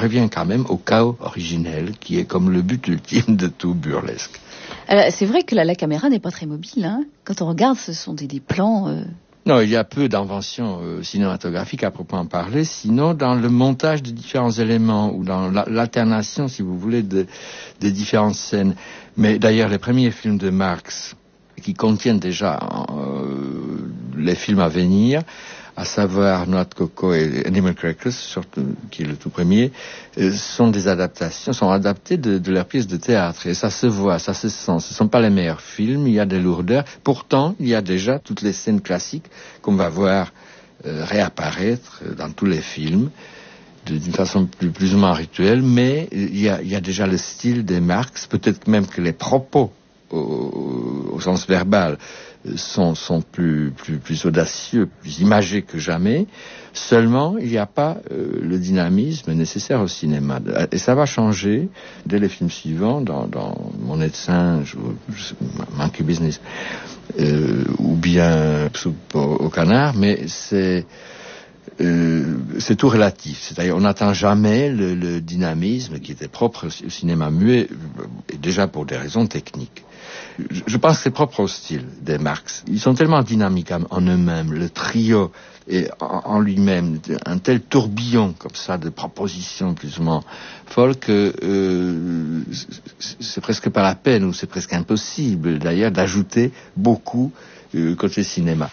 revient quand même au chaos originel, qui est comme le but ultime de tout burlesque. C'est vrai que la caméra n'est pas très mobile, hein. Quand on regarde, ce sont des plans... Non, il y a peu d'inventions cinématographiques à proprement parler, sinon dans le montage de différents éléments ou dans l'alternation, si vous voulez, des différentes scènes. Mais d'ailleurs, les premiers films de Marx, qui contiennent déjà les films à venir, à savoir Noix de coco et Animal Crackers, surtout, qui est le tout premier, sont des adaptations, sont adaptés de leurs pièces de théâtre. Et ça se voit, ça se sent. Ce ne sont pas les meilleurs films, il y a des lourdeurs. Pourtant, il y a déjà toutes les scènes classiques qu'on va voir réapparaître dans tous les films, d'une façon plus ou moins rituelle, mais il y a déjà le style des Marx, peut-être même que les propos, au sens verbal, sont plus audacieux, plus imagés que jamais. Seulement, il n'y a pas le dynamisme nécessaire au cinéma. Et ça va changer dès les films suivants, dans Mon nez de singe, ou Monkey Business, ou bien Soupe au canard, mais c'est tout relatif. C'est-à-dire, on n'atteint jamais le dynamisme qui était propre au cinéma muet, déjà pour des raisons techniques. Je pense que c'est propre au style des Marx. Ils sont tellement dynamiques en eux-mêmes. Le trio est en lui-même un tel tourbillon comme ça de propositions plus ou moins folles que c'est presque pas la peine, ou c'est presque impossible d'ailleurs d'ajouter beaucoup côté cinéma.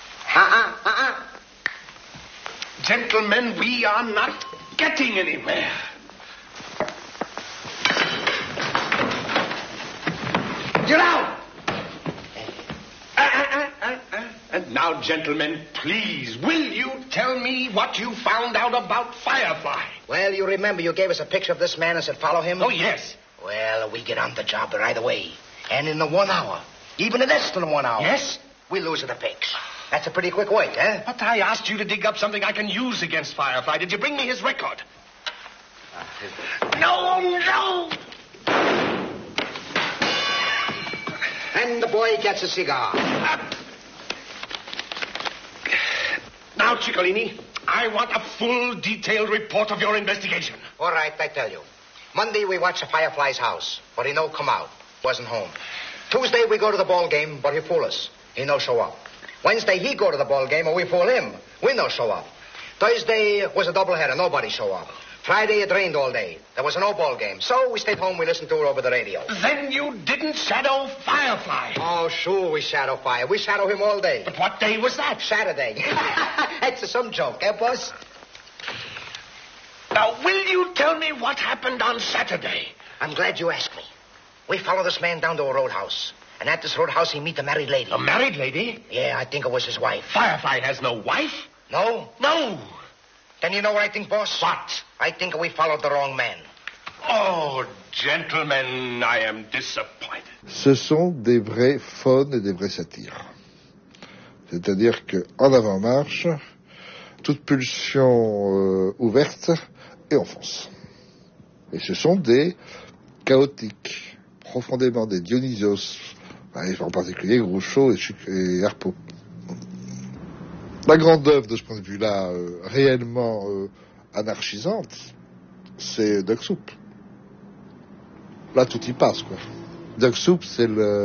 Gentlemen, we are not getting anywhere. Get out! And now, gentlemen, please, will you tell me what you found out about Firefly? Well, you remember you gave us a picture of this man and said follow him? Oh, yes. Well, we get on the job right away. And in the 1 hour, even in less than 1 hour... Yes? We lose the pics. That's a pretty quick wait, eh? But I asked you to dig up something I can use against Firefly. Did you bring me his record? No! And the boy gets a cigar. Now, Ciccolini, I want a full, detailed report of your investigation. All right, I tell you. Monday, we watch the Firefly's house, but he no come out. Wasn't home. Tuesday, we go to the ball game, but he fool us. He no show up. Wednesday, he go to the ball game, and we fool him. We no show up. Thursday was a doubleheader. Nobody show up. Friday, it rained all day. There was no ball game. So we stayed home. We listened to it over the radio. Then you didn't shadow Firefly. Oh, sure, we shadow Fire. We shadow him all day. But what day was that? Saturday. That's some joke, eh, boss? Now, will you tell me what happened on Saturday? I'm glad you asked me. We follow this man down to a roadhouse. And at this roadhouse, he meet a married lady. A married lady? Yeah, I think it was his wife. Firefly has no wife? No? No. Then you know what I think, boss? What? I think we followed the wrong man. Oh, gentlemen, I am disappointed. Ce sont des vrais faunes et des vrais satires. C'est-à-dire qu'en avant-marche, toute pulsion ouverte et on fonce. Et ce sont des chaotiques, profondément des Dionysios, en particulier Groucho et Harpo. La grande œuvre de ce point de vue-là, réellement anarchisante, c'est Duck Soup. Là, tout y passe, quoi. Duck Soup, c'est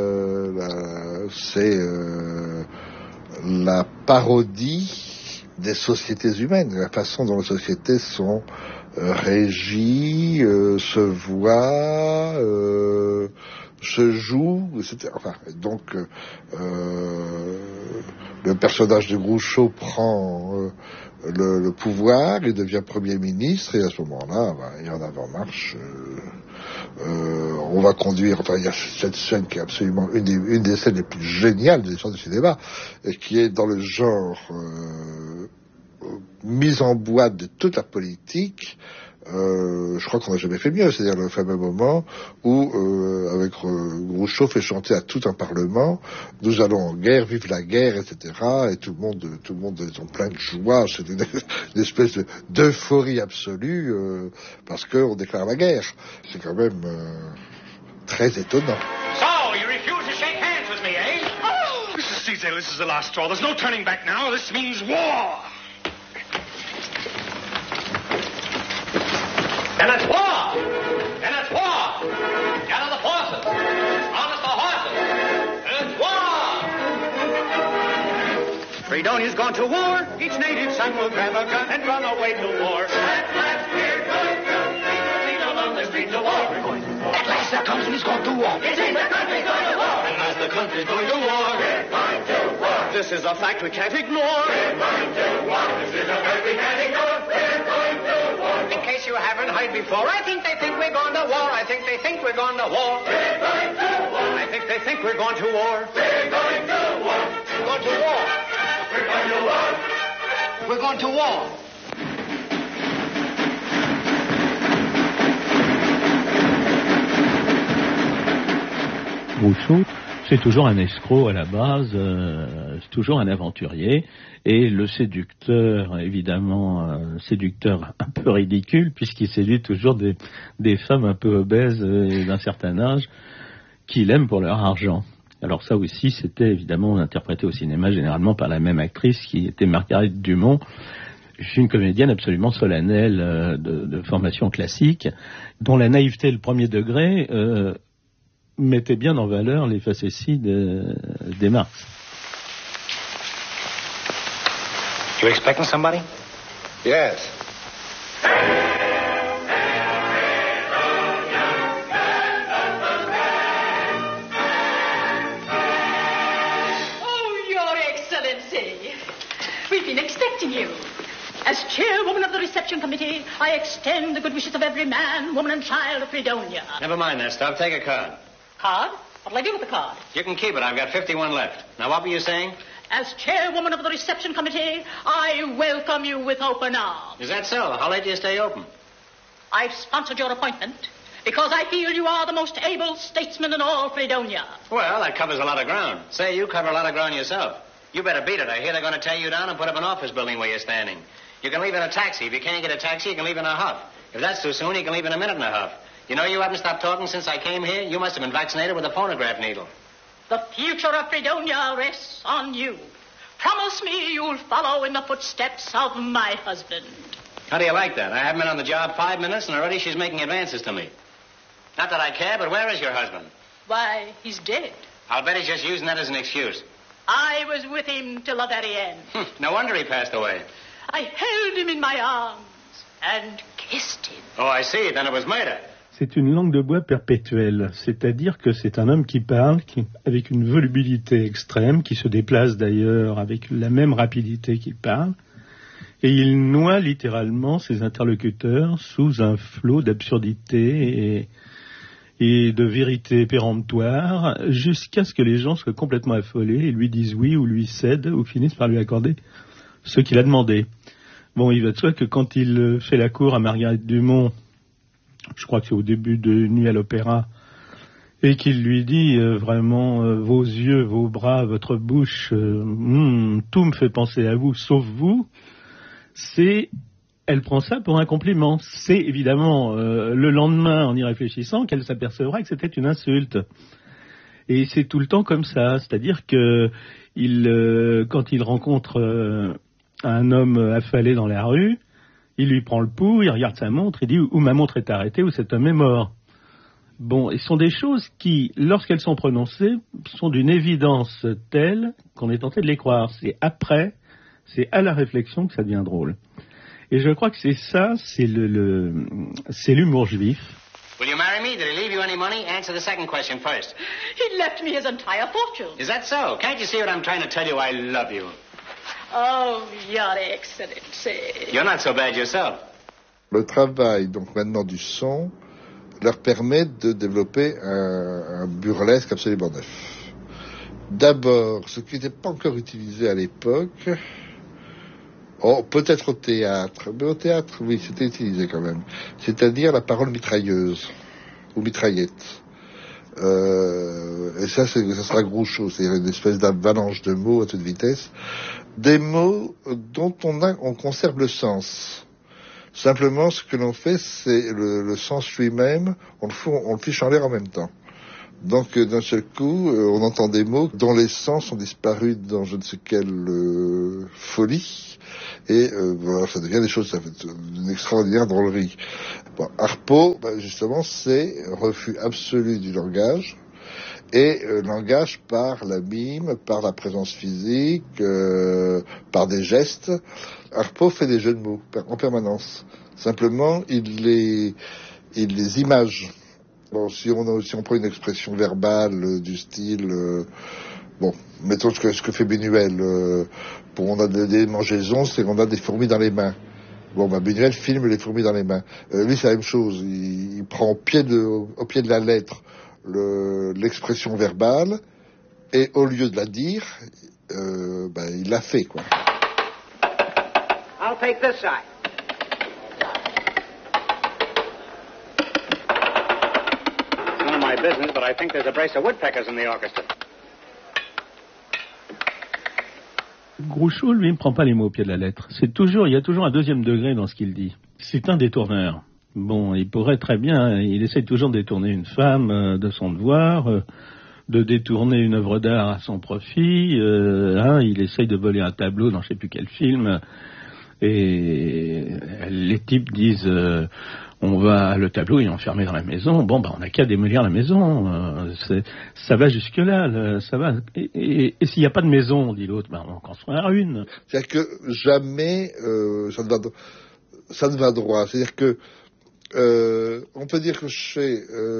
la parodie des sociétés humaines, la façon dont les sociétés sont régies, se voient, se jouent, etc. Enfin, donc, le personnage de Groucho prend le pouvoir, il devient Premier ministre, et à ce moment-là, il y en avant-marche. On va conduire, enfin, il y a cette scène qui est absolument une des scènes les plus géniales de l'histoire du cinéma, et qui est dans le genre mise en boîte de toute la politique. Je crois qu'on n'a jamais fait mieux, c'est-à-dire le fameux moment où, avec Groucho, fait chanter à tout un parlement, nous allons en guerre, vive la guerre, etc. Et tout le monde est en pleine joie, c'est une espèce d'euphorie absolue, parce qu'on déclare la guerre. C'est quand même très étonnant. So, you refuse to shake hands with me, eh? Oh! Mrs. Cecil, this is the last straw. There's no turning back now. This means war. And it's war! And it's war! Gather the forces! Harness the horses! It's war! Fredonia's gone to war. Each native son will grab a gun and run away to war. At last we're going to lead along the streets of war. At last the country's going to war. It is the country's going to war. At last the country's going to war. We're going to war. This is a fact we can't ignore. We're going to war. This is a fact we can't ignore. We're going to war. In case you haven't heard before, I think they think we're going to war. I think they think we're going to war. We're going to war. I think they think we're going to war. We're going to war. We're going to war. We're going to war. We're going to war. Rousseau, c'est toujours un escroc à la base, c'est toujours un aventurier, et le séducteur, évidemment, séducteur un peu ridicule, puisqu'il séduit toujours des femmes un peu obèses et d'un certain âge, qu'il aime pour leur argent. Alors ça aussi, c'était évidemment interprété au cinéma généralement par la même actrice qui était Marguerite Dumont, une comédienne absolument solennelle de formation classique, dont la naïveté et le premier degré mettait bien en valeur les facéties des Marx. You expecting somebody? Yes. Oh, Your Excellency, we've been expecting you. As chairwoman of the reception committee, I extend the good wishes of every man, woman, and child of Fredonia. Never mind that stuff. Take a card. Card? What'll I do with the card? You can keep it. I've got 51 left. Now, what were you saying? As chairwoman of the reception committee, I welcome you with open arms. Is that so? How late do you stay open? I've sponsored your appointment because I feel you are the most able statesman in all Fredonia. Well, that covers a lot of ground. Say, you cover a lot of ground yourself. You better beat it. I hear they're going to tear you down and put up an office building where you're standing. You can leave in a taxi. If you can't get a taxi, you can leave in a huff. If that's too soon, you can leave in a minute and a huff. You know, you haven't stopped talking since I came here. You must have been vaccinated with a phonograph needle. The future of Fredonia rests on you. Promise me you'll follow in the footsteps of my husband. How do you like that? I haven't been on the job 5 minutes, and already she's making advances to me. Not that I care, but where is your husband? Why, he's dead. I'll bet he's just using that as an excuse. I was with him till the very end. No wonder he passed away. I held him in my arms and kissed him. Oh, I see. Then it was murder. C'est une langue de bois perpétuelle, c'est-à-dire que c'est un homme qui parle avec une volubilité extrême, qui se déplace d'ailleurs avec la même rapidité qu'il parle, et il noie littéralement ses interlocuteurs sous un flot d'absurdité et de vérité péremptoire, jusqu'à ce que les gens soient complètement affolés et lui disent oui ou lui cèdent ou finissent par lui accorder ce qu'il a demandé. Bon, il va de soi que quand il fait la cour à Marguerite Dumont, je crois que c'est au début de Nuit à l'Opéra, et qu'il lui dit vraiment vos yeux, vos bras, votre bouche, tout me fait penser à vous, sauf vous, elle prend ça pour un compliment. C'est évidemment le lendemain, en y réfléchissant, qu'elle s'apercevra que c'était une insulte. Et c'est tout le temps comme ça, c'est-à-dire que quand il rencontre un homme affalé dans la rue, il lui prend le pouls, il regarde sa montre, il dit « ou ma montre est arrêtée, ou cet homme est mort ». Bon, ce sont des choses qui, lorsqu'elles sont prononcées, sont d'une évidence telle qu'on est tenté de les croire. C'est après, c'est à la réflexion que ça devient drôle. Et je crois que c'est ça, c'est l'humour juif. Will you marry me? Did he leave you any money? Answer the second question first. He left me his entire fortune. Is that so? Can't you see what I'm trying to tell you? I love you. Oh, Your Excellency. You're not so bad yourself. Le travail, donc maintenant du son, leur permet de développer un burlesque absolument neuf. D'abord, ce qui n'était pas encore utilisé à l'époque, peut-être au théâtre, mais au théâtre, oui, c'était utilisé quand même, c'est-à-dire la parole mitrailleuse, ou mitraillette. Et ça sera Groucho, c'est une espèce d'avalanche de mots à toute vitesse, des mots dont on conserve le sens. Simplement, ce que l'on fait, c'est le sens lui-même, on le fiche en l'air en même temps. Donc d'un seul coup, on entend des mots dont les sens ont disparu dans je ne sais quelle folie. Et voilà, ça devient des choses, ça fait une extraordinaire drôlerie. Bon, Harpo, justement, c'est refus absolu du langage. Et langage par la mime, par la présence physique, par des gestes. Harpo fait des jeux de mots en permanence. Simplement, il les image. Bon, si on prend une expression verbale du style, mettons ce que fait Buñuel. Pour on a des mangeaisons, c'est qu'on a des fourmis dans les mains. Bon, Buñuel filme les fourmis dans les mains. Lui, c'est la même chose. Il prend au pied de la lettre l'expression verbale, et au lieu de la dire, il l'a fait, quoi. I'll take this side. It's none of my business, but I think there's a brace of woodpeckers in the orchestra. Groucho, lui, ne prend pas les mots au pied de la lettre. Il y a toujours un deuxième degré dans ce qu'il dit. C'est un détourneur. Bon, il pourrait très bien, il essaye toujours de détourner une femme de son devoir, de détourner une œuvre d'art à son profit, il essaye de voler un tableau dans je ne sais plus quel film, et les types disent le tableau est enfermé dans la maison, on n'a qu'à démolir la maison, ça va jusque-là, ça va. Et s'il n'y a pas de maison, dit l'autre, on va en construire une. C'est-à-dire que jamais ça ne va droit, c'est-à-dire que on peut dire que chez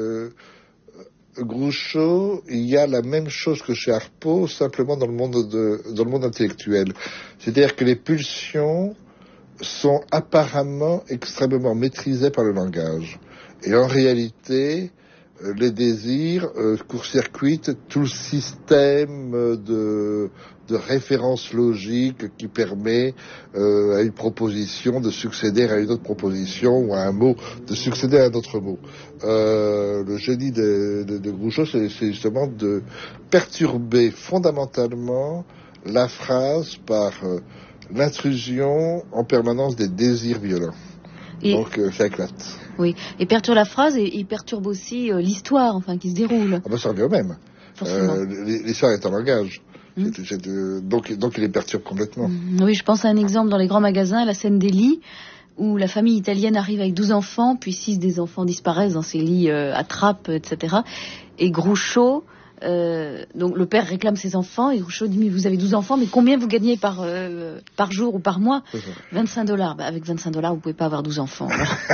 Groucho, il y a la même chose que chez Harpo, simplement dans le monde intellectuel. C'est-à-dire que les pulsions sont apparemment extrêmement maîtrisées par le langage. Et en réalité, les désirs court-circuitent tout le système de référence logique qui permet à une proposition de succéder à une autre proposition, ou à un mot de succéder à un autre mot. Le génie de Groucho, c'est justement de perturber fondamentalement la phrase par l'intrusion en permanence des désirs violents. Donc ça éclate. Oui, il perturbe la phrase et il perturbe aussi l'histoire, qui se déroule. Ça revient au même. L'histoire est un langage. Donc il les perturbe complètement. Oui, je pense à un exemple dans les grands magasins, la scène des lits, où la famille italienne arrive avec 12 enfants, puis 6 des enfants disparaissent dans ces lits à trappe, etc. Et Groucho, donc le père réclame ses enfants, et Groucho dit, mais vous avez 12 enfants, mais combien vous gagnez par jour ou par mois? $25. Avec $25, vous pouvez pas avoir 12 enfants.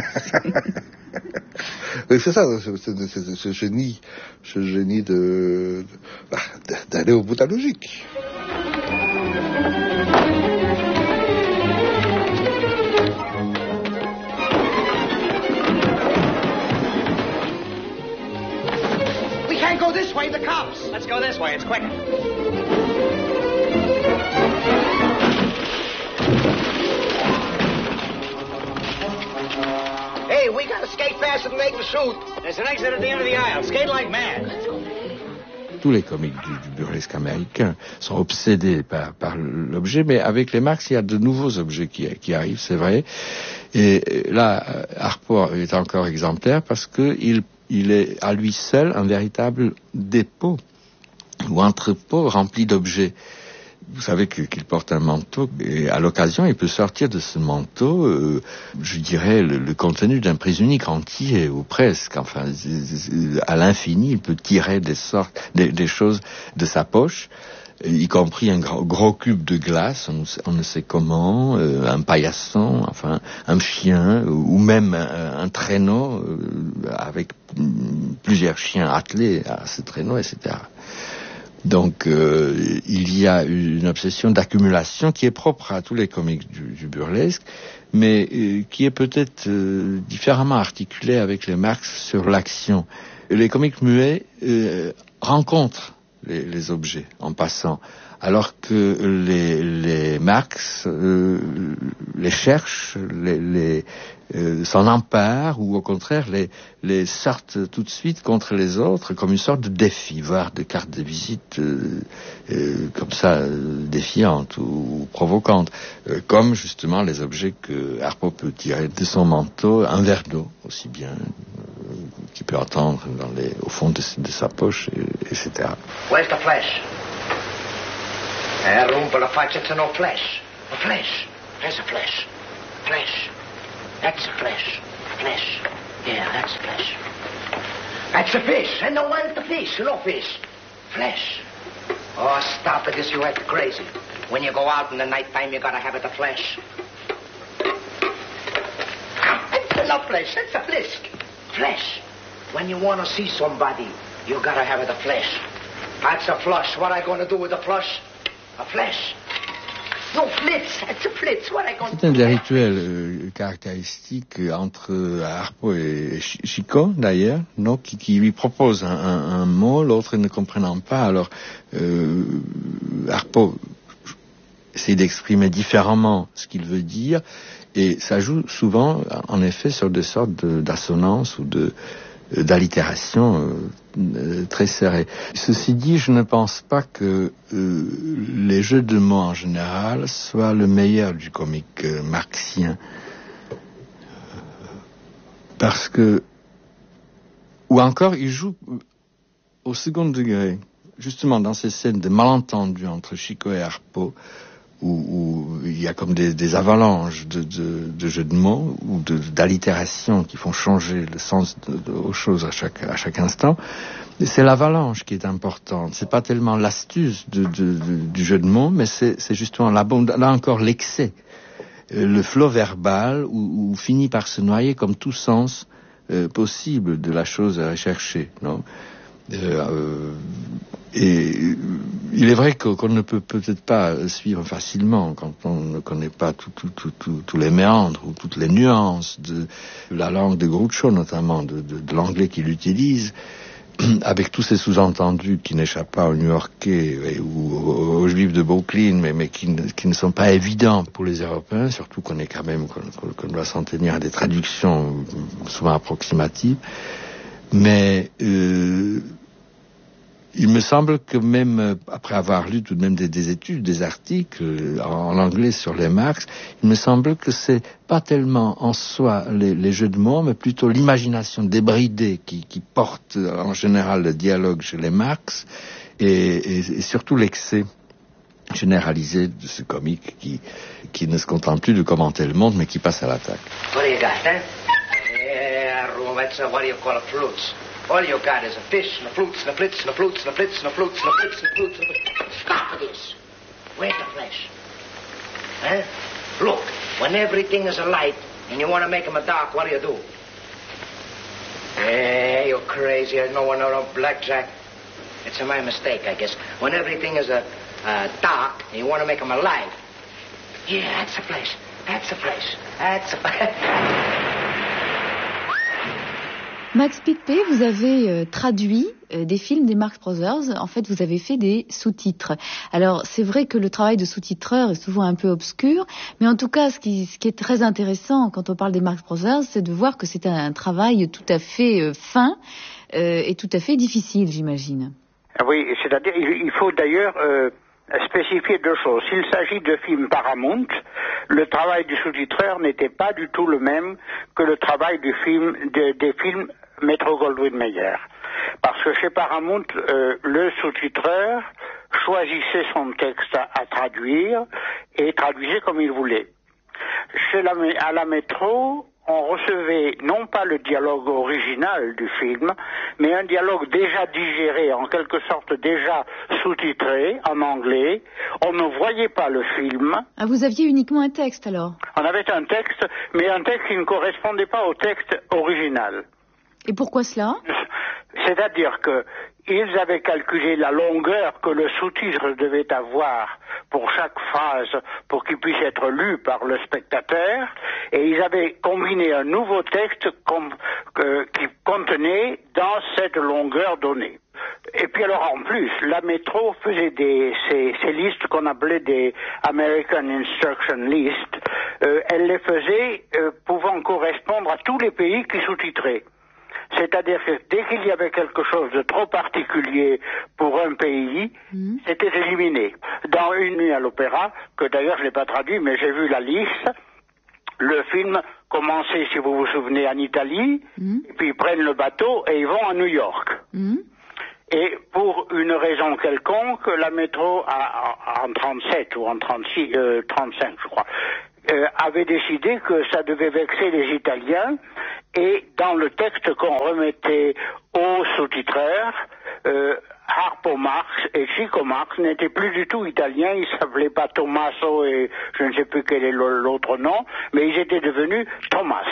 Oui, c'est ça, ce génie d'aller au bout de la logique. We can't go this way, the cops. Let's go this way, it's quicker. Hey, we gotta skate faster than they can shoot. There's an exit at the end of the aisle. Skate like mad. Tous les comiques du burlesque américain sont obsédés par l'objet, mais avec les Marx, il y a de nouveaux objets qui arrivent, c'est vrai. Et là, Harpo est encore exemplaire parce que il est à lui seul un véritable dépôt ou entrepôt rempli d'objets. Vous savez qu'il porte un manteau, et à l'occasion, il peut sortir de ce manteau, je dirais, le contenu d'un prise unique entier, ou presque. À l'infini, il peut tirer des choses de sa poche, y compris un gros cube de glace, on ne sait comment, un paillasson, un chien, ou même un traîneau avec plusieurs chiens attelés à ce traîneau, etc. Donc, il y a une obsession d'accumulation qui est propre à tous les comiques du burlesque, mais qui est peut-être différemment articulée avec les Marx sur l'action. Les comiques muets rencontrent les objets en passant, alors que les Marx les cherchent, s'en emparent, ou au contraire les sortent tout de suite contre les autres comme une sorte de défi, voire de carte de visite comme ça défiante ou provocante, comme justement les objets que Harpo peut tirer de son manteau, un verre d'eau aussi bien, qu'il peut entendre au fond de sa poche, etc. Where's the flesh? Rumpa la faccia, no flesh. A flesh. There's a flesh. Flesh. That's a flesh. Flesh. Yeah, that's flesh. That's a fish. And no, where's the fish? No fish. Flesh. Oh, stop it, this you act crazy. When you go out in the nighttime, you gotta have it the flesh. That's no flesh. That's a flesh. Flesh. When you want to see somebody, you gotta have it the flesh. That's a flush. What I gonna do with the flush? A flesh. No flitz. That's a flitz. What I gonna do? C'est un des rituels caractéristiques entre Harpo et Chico, d'ailleurs, non, qui lui propose un mot, l'autre ne comprenant pas. Alors, Harpo essaie d'exprimer différemment ce qu'il veut dire, et ça joue souvent, en effet, sur des sortes d'assonances ou d'allitération très serrées. Ceci dit, je ne pense pas que les jeux de mots en général soient le meilleur du comique marxien. Parce que... Ou encore, il joue au second degré, justement dans ces scènes de malentendus entre Chico et Harpo, où il y a comme des avalanches de jeux de mots ou d'allitérations qui font changer le sens aux choses à chaque instant. Et c'est l'avalanche qui est importante. C'est pas tellement l'astuce du jeu de mots, mais c'est justement là encore l'excès, le flot verbal où finit par se noyer comme tout sens possible de la chose à rechercher, non? Et il est vrai qu'on ne peut peut-être pas suivre facilement quand on ne connaît pas tous les méandres ou toutes les nuances de la langue de Groucho, notamment de l'anglais qu'il utilise, avec tous ces sous-entendus qui n'échappent pas aux New-Yorkais ou aux Juifs de Brooklyn, mais qui ne sont pas évidents pour les Européens, surtout qu'on doit s'en tenir à des traductions souvent approximatives. Mais il me semble que même après avoir lu tout de même des études, des articles en anglais sur les Marx, il me semble que c'est pas tellement en soi les jeux de mots, mais plutôt l'imagination débridée qui porte en général le dialogue chez les Marx et surtout l'excès généralisé de ce comique qui ne se contente plus de commenter le monde, mais qui passe à l'attaque. What do you got, huh? That's what do you call a flutes? All you got is a fish and a flutes and a flits and a flutes and a flits and a flutes and a flits and a flutes and a flutes. Stop this. Where's the flesh? Huh? Look, when everything is a light and you want to make them a dark, what do? Hey, you're crazy. I know no blackjack. It's my mistake, I guess. When everything is a dark and you want to make them alive. Yeah, that's the flesh. That's the flesh. That's the flesh. Max Picpé, vous avez traduit des films des Marx Brothers. En fait, vous avez fait des sous-titres. Alors, c'est vrai que le travail de sous-titreur est souvent un peu obscur, mais en tout cas, ce qui est très intéressant quand on parle des Marx Brothers, c'est de voir que c'est un travail tout à fait fin et tout à fait difficile, j'imagine. Oui, c'est-à-dire, il faut d'ailleurs spécifier deux choses. S'il s'agit de films Paramount, le travail du sous-titreur n'était pas du tout le même que le travail des films Metro-Goldwyn-Mayer. Parce que chez Paramount, le sous-titreur choisissait son texte à traduire et traduisait comme il voulait. À la Métro, on recevait non pas le dialogue original du film, mais un dialogue déjà digéré, en quelque sorte déjà sous-titré en anglais. On ne voyait pas le film. Ah, vous aviez uniquement un texte alors? On avait un texte, mais un texte qui ne correspondait pas au texte original. Et pourquoi cela? C'est-à-dire qu'ils avaient calculé la longueur que le sous-titre devait avoir pour chaque phrase pour qu'il puisse être lu par le spectateur, et ils avaient combiné un nouveau texte qui contenait dans cette longueur donnée. Et puis alors en plus, la Métro faisait ces listes qu'on appelait des American Instruction List. Elle les faisait pouvant correspondre à tous les pays qui sous-titraient. C'est-à-dire que dès qu'il y avait quelque chose de trop particulier pour un pays, c'était éliminé. Dans Une nuit à l'opéra, que d'ailleurs je n'ai pas traduit, mais j'ai vu la liste, le film commencer, si vous vous souvenez, en Italie, et puis ils prennent le bateau et ils vont à New York. Et pour une raison quelconque, la métro, en 37 ou en 36, 35, je crois, avait décidé que ça devait vexer les Italiens. Et dans le texte qu'on remettait aux sous-titreurs, Harpo Marx et Chico Marx n'étaient plus du tout italiens, ils s'appelaient pas Tommaso et je ne sais plus quel est l'autre nom, mais ils étaient devenus Thomas.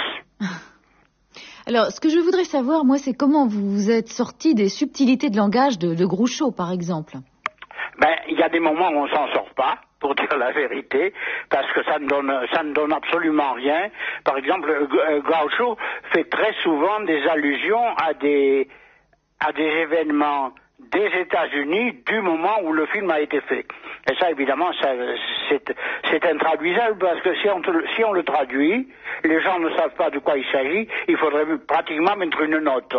Alors, ce que je voudrais savoir, moi, c'est comment vous êtes sorti des subtilités de langage de Groucho, par exemple. Ben, il y a des moments où on s'en sort pas, pour dire la vérité, parce que ça ne donne absolument rien. Par exemple, Groucho fait très souvent des allusions à des événements des États-Unis du moment où le film a été fait. Et ça, évidemment, c'est intraduisable parce que si on le traduit, les gens ne savent pas de quoi il s'agit, il faudrait pratiquement mettre une note.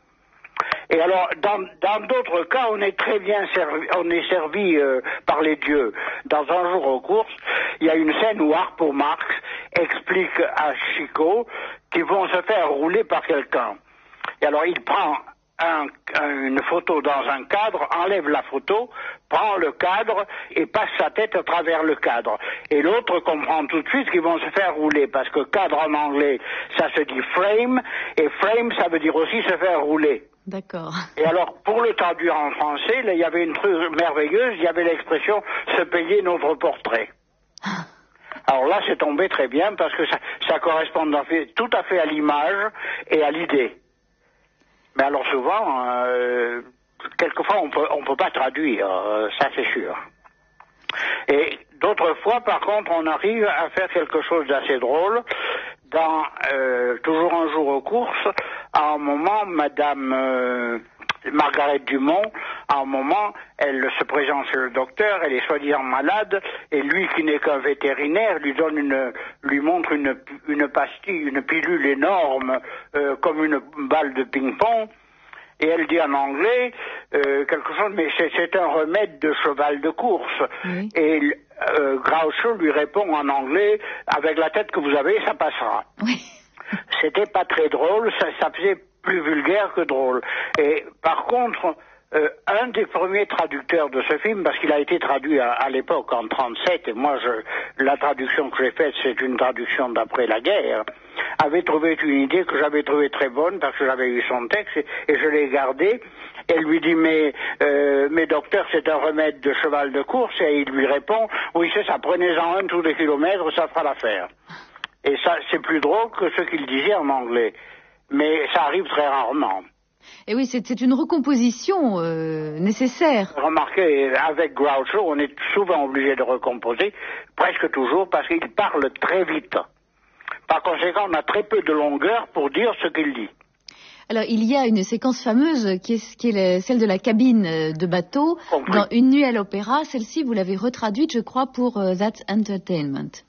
Et alors, dans d'autres cas, on est très bien servi par les dieux. Dans Un jour aux courses, il y a une scène où Harpo Marx explique à Chico qu'ils vont se faire rouler par quelqu'un. Et alors, il prend une photo dans un cadre, enlève la photo, prend le cadre et passe sa tête à travers le cadre. Et l'autre comprend tout de suite qu'ils vont se faire rouler, parce que cadre en anglais, ça se dit frame, et frame, ça veut dire aussi se faire rouler. D'accord. Et alors, pour le traduire en français, là, il y avait une truc merveilleuse, il y avait l'expression « se payer notre portrait ». Alors là, c'est tombé très bien, parce que ça correspond tout à fait à l'image et à l'idée. Mais alors souvent, quelquefois, on peut pas traduire, ça c'est sûr. Et d'autres fois, par contre, on arrive à faire quelque chose d'assez drôle. Dans toujours Un jour aux courses, à un moment, Madame Margaret Dumont, à un moment, elle se présente chez le docteur, elle est soi-disant malade, et lui, qui n'est qu'un vétérinaire, lui montre une pastille, une pilule énorme, comme une balle de ping-pong, et elle dit en anglais quelque chose, mais c'est un remède de cheval de course. Oui. Et Groucho lui répond en anglais, avec la tête que vous avez, ça passera. Oui. C'était pas très drôle, ça faisait plus vulgaire que drôle. Et par contre, un des premiers traducteurs de ce film, parce qu'il a été traduit à l'époque en 37, et moi la traduction que j'ai faite, c'est une traduction d'après la guerre, avait trouvé une idée que j'avais trouvée très bonne, parce que j'avais eu son texte, et je l'ai gardé. Elle lui dit, mais docteur, c'est un remède de cheval de course, et il lui répond, oui, c'est ça, prenez-en un tous les kilomètres, ça fera l'affaire. Et ça, c'est plus drôle que ce qu'il disait en anglais. Mais ça arrive très rarement. Et oui, c'est une recomposition nécessaire. Remarquez, avec Groucho, on est souvent obligé de recomposer, presque toujours, parce qu'il parle très vite. Par conséquent, on a très peu de longueur pour dire ce qu'il dit. Alors, il y a une séquence fameuse qui est celle de la cabine de bateau dans Une nuit à l'opéra. Celle-ci, vous l'avez retraduite, je crois, pour That's Entertainment.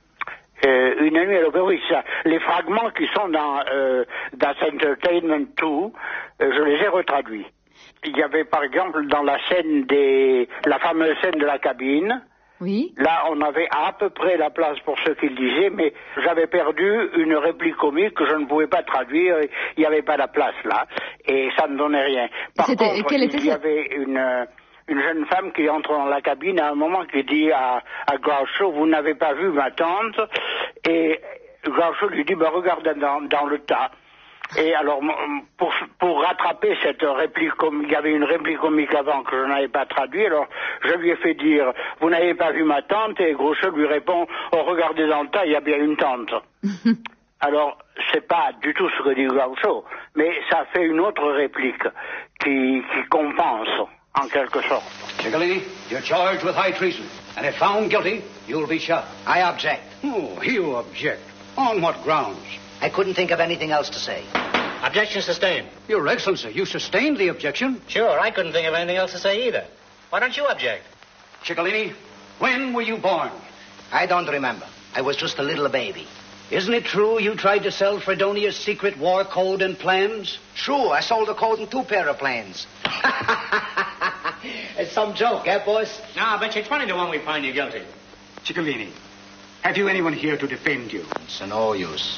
Une nuit à l'opéra, oui, ça. Les fragments qui sont dans That's Entertainment 2, je les ai retraduits. Il y avait, par exemple, dans la fameuse scène de la cabine, oui. Là, on avait à peu près la place pour ce qu'il disait, mais j'avais perdu une réplique comique que je ne pouvais pas traduire. Il n'y avait pas la place là, et ça ne donnait rien. Par contre, il y avait une jeune femme qui entre dans la cabine à un moment qui dit à Groucho, vous n'avez pas vu ma tante, et Groucho lui dit, regardez dans le tas. Et alors, pour rattraper cette réplique comique, il y avait une réplique comique avant que je n'avais pas traduit, alors je lui ai fait dire, vous n'avez pas vu ma tante, et Groucho lui répond, regardez dans le tas, il y a bien une tante. Alors, c'est pas du tout ce que dit Groucho, mais ça fait une autre réplique qui compense. En quelque sorte. Ciccolini, you're charged with high treason, and if found guilty, you'll be shot. I object. Oh, you object. On what grounds? I couldn't think of anything else to say. Objection sustained. Your Excellency, you sustained the objection. Sure, I couldn't think of anything else to say either. Why don't you object? Ciccolini, when were you born? I don't remember. I was just a little baby. Isn't it true you tried to sell Fredonia's secret war code and plans? True, I sold the code and 2 pair of plans. It's some joke, eh, boss? No, I bet you 20 to 1 we find you guilty. Ciccolini, have you anyone here to defend you? It's no use.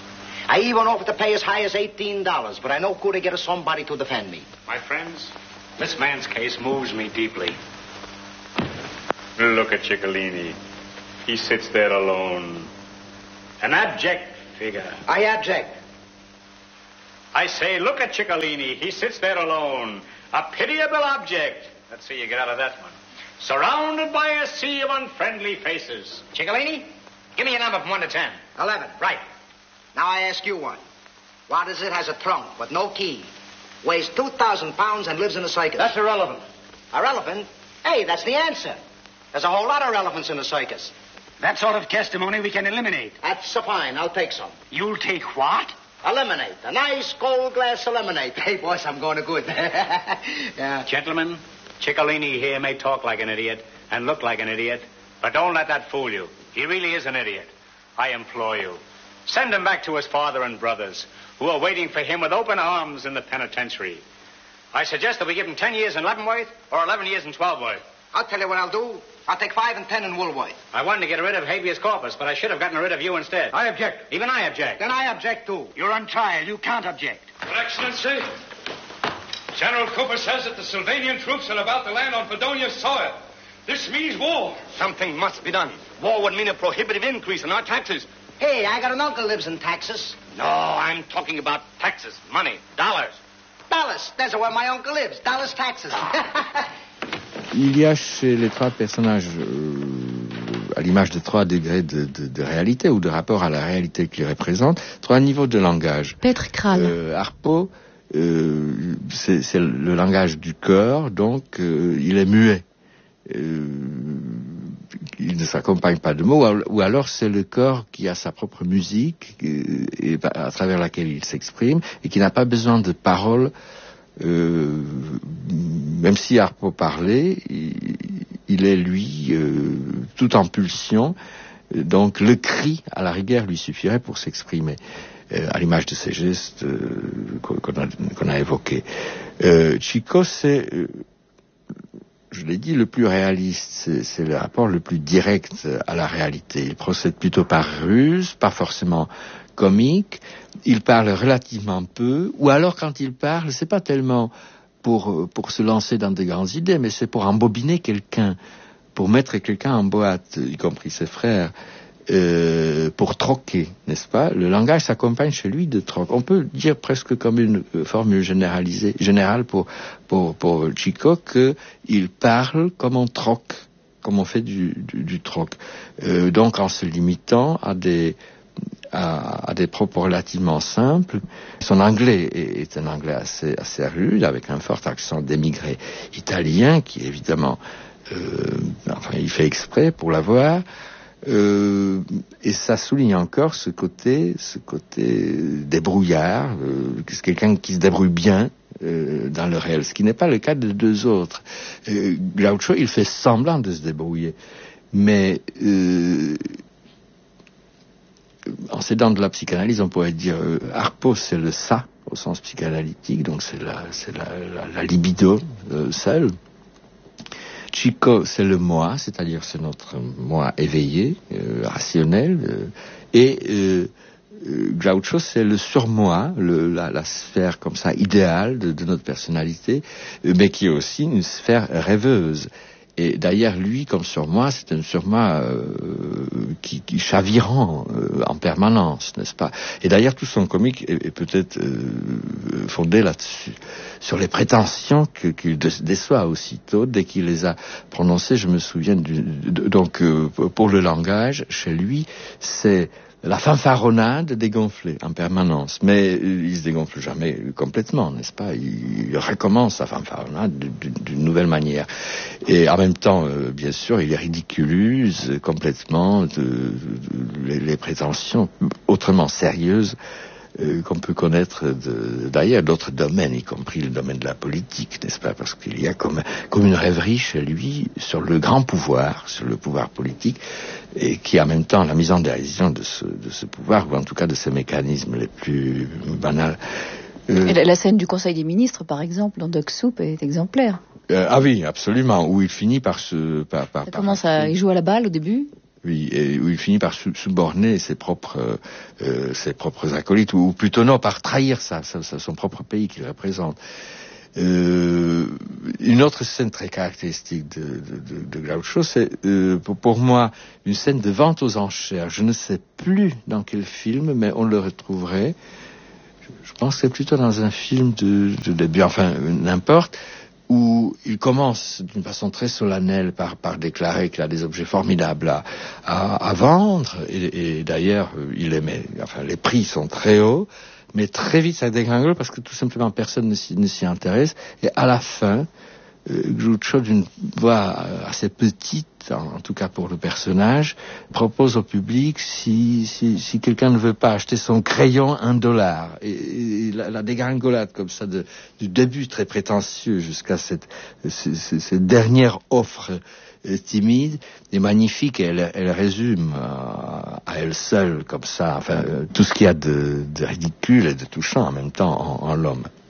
I even offered to pay as high as $18, but I know could I get somebody to defend me. My friends, this man's case moves me deeply. Look at Ciccolini. He sits there alone. An abject figure. I object. I say, look at Ciccolini. He sits there alone. A pitiable object. Let's see you get out of that one. Surrounded by a sea of unfriendly faces. Ciccolini, Give me a number from 1 to 10. 11. Right. Now I ask you one. What is it? Has a trunk with no key. Weighs 2,000 pounds and lives in a circus. That's irrelevant. Irrelevant? Hey, that's the answer. There's a whole lot of relevance in a circus. That sort of testimony we can eliminate. That's fine. I'll take some. You'll take what? Eliminate. A nice cold glass of lemonade. Hey, boys, I'm going to good. Yeah. Gentlemen, Ciccolini here may talk like an idiot and look like an idiot, but don't let that fool you. He really is an idiot. I implore you. Send him back to his father and brothers, who are waiting for him with open arms in the penitentiary. I suggest that we give him 10 years in Leavenworth or 11 years in Twelveworth. I'll tell you what I'll do. I'll take 5 and 10 in Woolworth. I wanted to get rid of habeas corpus, but I should have gotten rid of you instead. I object. Even I object. Then I object, too. You're on trial. You can't object. Your Excellency, General Cooper says that the Sylvanian troops are about to land on Fredonia's soil. This means war. Something must be done. War would mean a prohibitive increase in our taxes. Hey, I got an uncle lives in Texas. No, I'm talking about taxes, money, dollars. Dallas. That's where my uncle lives. Dallas, Texas. Il y a chez les trois personnages, à l'image de trois degrés de réalité ou de rapport à la réalité qu'ils représentent, trois niveaux de langage. Petr Král. Harpo, c'est le langage du cœur, donc il est muet. Il ne s'accompagne pas de mots, ou alors c'est le corps qui a sa propre musique et à travers laquelle il s'exprime et qui n'a pas besoin de paroles. Même si Harpo parlait, il est lui tout en pulsion, donc le cri à la rigueur lui suffirait pour s'exprimer, à l'image de ces gestes qu'on a évoqués. Chico, c'est, je l'ai dit, le plus réaliste, c'est le rapport le plus direct à la réalité. Il procède plutôt par ruse, pas forcément comique. Il parle relativement peu, ou alors quand il parle, c'est pas tellement pour se lancer dans de grandes idées, mais c'est pour embobiner quelqu'un, pour mettre quelqu'un en boîte, y compris ses frères, pour troquer, n'est-ce pas? Le langage s'accompagne chez lui de troc. On peut dire presque comme une formule générale pour Chico qu'il parle comme on troque, comme on fait du troc. Donc en se limitant à des propos relativement simples. Son anglais est un anglais assez rude, avec un fort accent d'émigré italien, qui évidemment, il fait exprès pour l'avoir. Et ça souligne encore ce côté débrouillard, c'est quelqu'un qui se débrouille bien dans le réel, ce qui n'est pas le cas de deux autres. Groucho, il fait semblant de se débrouiller, mais en s'aidant de la psychanalyse, on pourrait dire Harpo, c'est le ça au sens psychanalytique, donc c'est la libido seule. Chico, c'est le moi, c'est-à-dire c'est notre moi éveillé, rationnel, et Groucho, c'est le surmoi, la sphère comme ça idéale de notre personnalité, mais qui est aussi une sphère rêveuse. Et d'ailleurs, lui, comme surmoi, c'est un surmoi qui chavirant en permanence, n'est-ce pas? Et d'ailleurs, tout son comique est peut-être fondé là-dessus, sur les prétentions qu'il déçoit aussitôt dès qu'il les a prononcées. Je me souviens donc pour le langage, chez lui, c'est la fanfaronnade dégonflée en permanence. Mais il se dégonfle jamais complètement, n'est-ce pas? Il recommence sa fanfaronnade d'une nouvelle manière. Et en même temps, bien sûr, il ridiculise complètement les prétentions autrement sérieuses qu'on peut connaître d'ailleurs d'autres domaines, y compris le domaine de la politique, n'est-ce pas? Parce qu'il y a comme une rêverie chez lui sur le grand pouvoir, sur le pouvoir politique, et qui est en même temps la mise en dérision de ce pouvoir, ou en tout cas de ses mécanismes les plus banals. La scène du Conseil des ministres, par exemple, dans Duck Soup, est exemplaire. Ah oui, absolument, où il finit par il joue à la balle au début. Oui, et où il finit par suborner ses propres acolytes, ou plutôt non, par trahir son propre pays qu'il représente. Une autre scène très caractéristique de Groucho, c'est pour moi une scène de vente aux enchères. Je ne sais plus dans quel film, mais on le retrouverait. Je pense que c'est plutôt dans un film de début, enfin n'importe, où il commence d'une façon très solennelle par déclarer qu'il a des objets formidables à vendre, et d'ailleurs les prix sont très hauts, mais très vite ça dégringole parce que tout simplement personne ne s'y intéresse, et à la fin, Groucho, d'une voix assez petite, en tout cas pour le personnage, propose au public si quelqu'un ne veut pas acheter son crayon $1. Et la dégringolade comme ça du début très prétentieux jusqu'à cette dernière offre timide est magnifique, et elle résume à elle seule comme ça, enfin tout ce qu'il y a de ridicule et de touchant en même temps en l'homme.